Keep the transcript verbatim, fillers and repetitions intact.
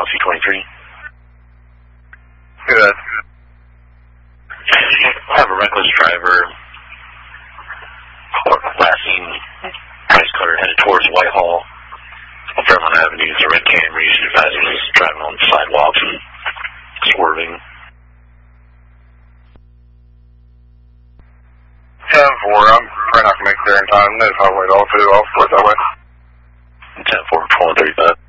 Galaxy twenty-three. Good. I have a reckless driver, last seen ice cutter headed towards Whitehall, on Fairmont Avenue. There's a red Camry, advising he's driving on the sidewalks and swerving. ten four, I'm probably not going to make it there in time. If I wait all two, I'll split that way. ten four, twenty thirty-five.